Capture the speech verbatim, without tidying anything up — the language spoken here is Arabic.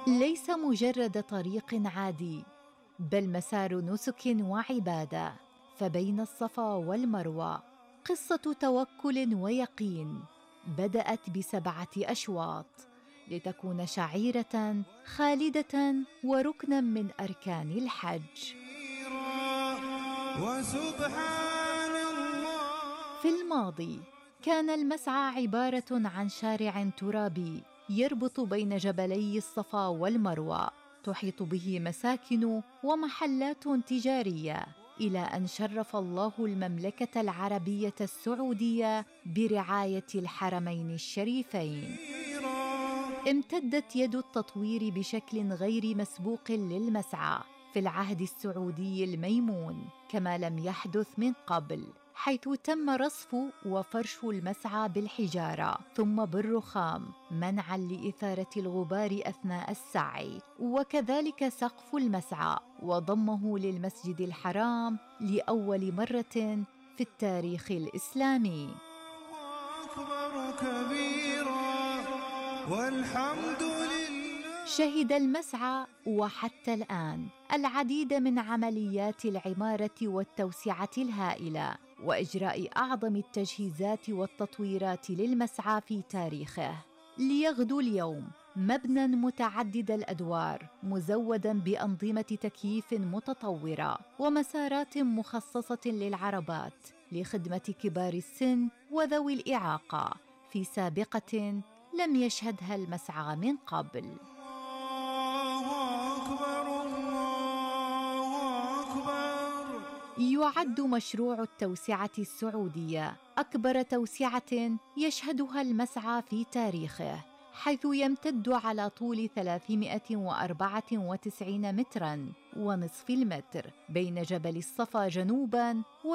ليس مجرد طريق عادي، بل مسار نسك وعبادة. فبين الصفا والمروة قصة توكل ويقين بدأت بسبعة أشواط لتكون شعيرة خالدة وركنا من أركان الحج. وسبحان الله. في الماضي كان المسعى عبارة عن شارع ترابي يربط بين جبلي الصفا والمروة، تحيط به مساكن ومحلات تجارية، إلى أن شرف الله المملكة العربية السعودية برعاية الحرمين الشريفين. امتدت يد التطوير بشكل غير مسبوق للمسعى في العهد السعودي الميمون، كما لم يحدث من قبل، حيث تم رصف وفرش المسعى بالحجارة ثم بالرخام منعاً لإثارة الغبار أثناء السعي، وكذلك سقف المسعى وضمه للمسجد الحرام لأول مرة في التاريخ الإسلامي. أكبر كبيرا والحمد لله. شهد المسعى وحتى الآن العديد من عمليات العمارة والتوسعة الهائلة وإجراء أعظم التجهيزات والتطويرات للمسعى في تاريخه، ليغدو اليوم مبنى متعدد الأدوار مزوداً بأنظمة تكييف متطورة ومسارات مخصصة للعربات لخدمة كبار السن وذوي الإعاقة في سابقة لم يشهدها المسعى من قبل. يعد مشروع التوسعة السعودية أكبر توسعة يشهدها المسعى في تاريخه، حيث يمتد على طول ثلاثمائة وأربعة وتسعين متراً ونصف المتر بين جبل الصفا جنوباً